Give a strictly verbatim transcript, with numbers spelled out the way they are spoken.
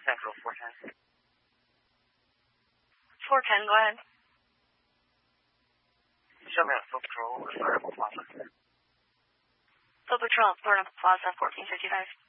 Central four ten. four ten, go ahead. Show me on Foot Patrol or Florida Plaza. Foot Patrol, Florida Plaza, fourteen fifty-five.